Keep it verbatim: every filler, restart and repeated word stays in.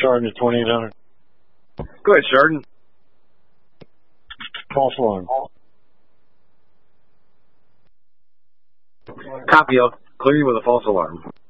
Chardon at twenty-eight hundred. Go ahead, Chardon. False alarm. Copy. I'll clear you with a false alarm.